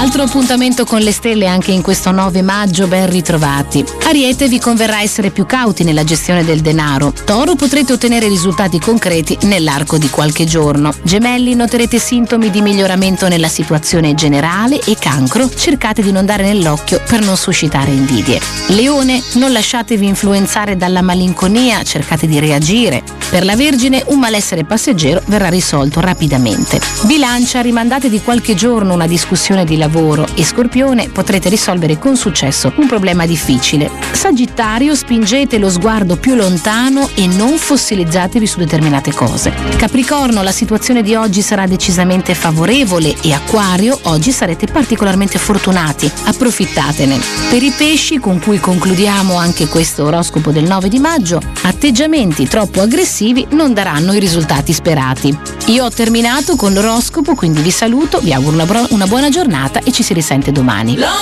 Altro appuntamento con le stelle anche in questo 9 maggio, ben ritrovati. Ariete, vi converrà essere più cauti nella gestione del denaro. Toro, potrete ottenere risultati concreti nell'arco di qualche giorno. Gemelli, noterete sintomi di miglioramento nella situazione generale e Cancro, cercate di non dare nell'occhio per non suscitare invidie. Leone, non lasciatevi influenzare dalla malinconia, cercate di reagire. Per la Vergine, un malessere passeggero verrà risolto rapidamente. Bilancia, rimandate di qualche giorno una discussione di lavoro e Scorpione, potrete risolvere con successo un problema difficile. Sagittario, spingete lo sguardo più lontano e non fossilizzatevi su determinate cose. Capricorno, la situazione di oggi sarà decisamente favorevole e Acquario, oggi sarete particolarmente fortunati, approfittatene. Per i pesci, con cui concludiamo anche questo oroscopo del 9 di maggio, atteggiamenti troppo aggressivi non daranno i risultati sperati. Io ho terminato con l'oroscopo, quindi vi saluto, vi auguro una buona giornata e ci si risente domani.